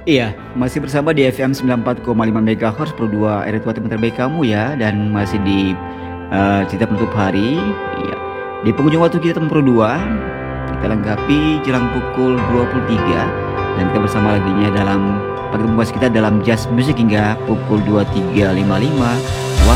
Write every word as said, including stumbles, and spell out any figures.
Iya, masih bersama di F M sembilan puluh empat koma lima MHz Pro dua R dua teman terbaik kamu ya, dan masih di eh, cerita penutup hari. Iya. Di penghujung waktu kita teman Pro dua, kita lengkapi jelang pukul dua puluh tiga dan kita bersama laginya dalam pagi pembukas kita dalam jazz music hingga pukul dua puluh tiga lewat lima puluh lima